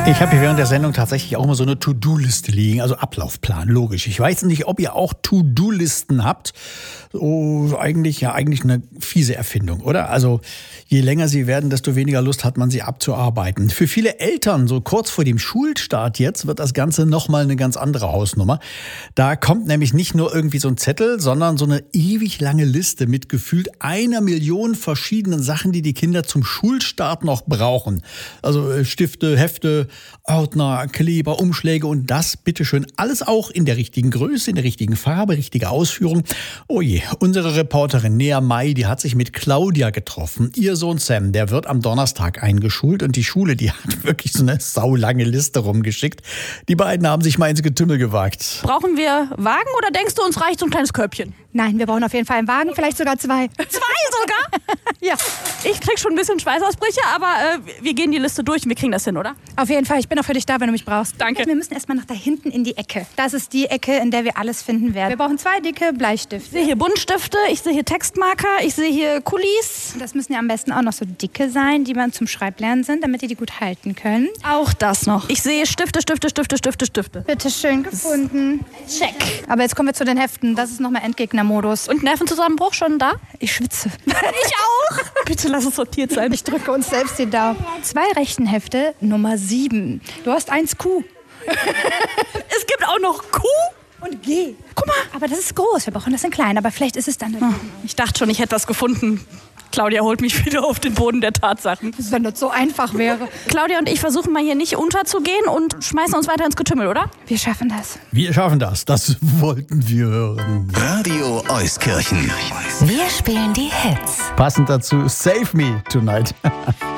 Ich habe hier während der Sendung tatsächlich auch immer so eine To-Do-Liste liegen, also Ablaufplan, logisch. Ich weiß nicht, ob ihr auch To-Do-Listen habt. Oh, eigentlich eine fiese Erfindung, oder? Also je länger sie werden, desto weniger Lust hat man, sie abzuarbeiten. Für viele Eltern, so kurz vor dem Schulstart jetzt, wird das Ganze nochmal eine ganz andere Hausnummer. Da kommt nämlich nicht nur irgendwie so ein Zettel, sondern so eine ewig lange Liste mit gefühlt 1 Million verschiedenen Sachen, die die Kinder zum Schulstart noch brauchen. Also Stifte, Hefte, Ordner, Kleber, Umschläge und das bitteschön alles auch in der richtigen Größe, in der richtigen Farbe, richtige Ausführung. Oh je, unsere Reporterin Nea May, die hat sich mit Claudia getroffen. Ihr Sohn Sam, der wird am Donnerstag eingeschult und die Schule, die hat wirklich so eine saulange Liste rumgeschickt. Die beiden haben sich mal ins Getümmel gewagt. Brauchen wir Wagen oder denkst du, uns reicht so ein kleines Körbchen? Nein, wir brauchen auf jeden Fall einen Wagen, vielleicht sogar 2. 2 sogar? Ja. Ich krieg schon ein bisschen Schweißausbrüche, aber wir gehen die Liste durch und wir kriegen das hin, oder? Auf jeden Fall, ich bin auch für dich da, wenn du mich brauchst. Danke. Wir müssen erstmal nach da hinten in die Ecke. Das ist die Ecke, in der wir alles finden werden. Wir brauchen 2 dicke Bleistifte. Ich sehe hier Buntstifte, ich sehe hier Textmarker, ich sehe hier Kulis. Und das müssen ja am besten auch noch so dicke sein, die man zum Schreiblernen sind, damit die gut halten können. Auch das noch. Ich sehe Stifte. Bitte schön gefunden. Check. Aber jetzt kommen wir zu den Heften. Das ist nochmal Endgegnermodus. Und Nervenzusammenbruch schon da? Ich schwitze. Ich auch. Bitte lass es sortiert sein. Ich drücke uns selbst die Daumen. 2 Rechenhefte, Nummer 7. Du hast 1 Q. Es gibt auch noch Q Und G. Guck mal, aber das ist groß. Wir brauchen das in klein, aber vielleicht ist es dann... Ich dachte schon, ich hätte was gefunden. Claudia holt mich wieder auf den Boden der Tatsachen. Wenn das so einfach wäre. Claudia und ich versuchen mal hier nicht unterzugehen und schmeißen uns weiter ins Getümmel, oder? Wir schaffen das. Wir schaffen das, das wollten wir hören. Radio Euskirchen. Wir spielen die Hits. Passend dazu Save Me Tonight.